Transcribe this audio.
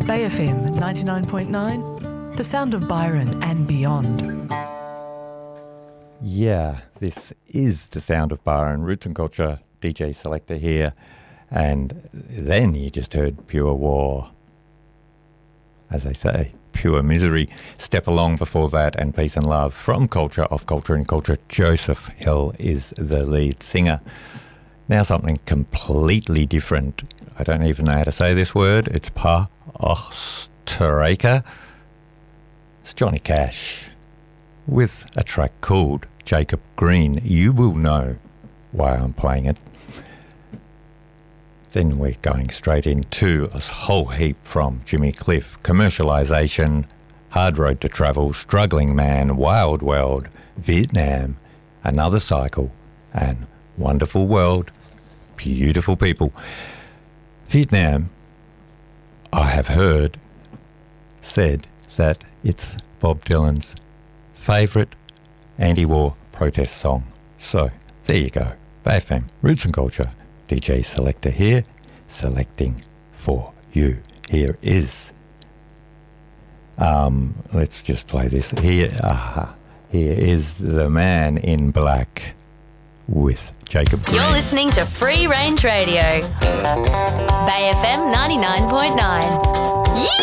Bay FM 99.9, the sound of Byron and beyond. Yeah, this is the sound of Byron, Roots and Culture, DJ Selector here. And then you just heard Pure War. As I say, Pure Misery. Step Along before that, and Peace and Love from Culture, of Culture and Culture. Joseph Hill is the lead singer. Now something completely different. I don't even know how to say this word. It's Osteracre. It's Johnny Cash with a track called Jacob Green. You will know why I'm playing it. Then we're going straight into a whole heap from Jimmy Cliff. Commercialisation, Hard Road to Travel, Struggling Man, Wild World, Vietnam, Another Cycle, and Wonderful World, Beautiful People. Vietnam, I have heard said that it's Bob Dylan's favourite anti-war protest song. So, there you go. Bay FM, Roots and Culture, DJ Selector here, selecting for you. Here is, let's just play this. Here is The Man in Black with Jacob Green. You're listening to Free Range Radio, Bay FM 99.9.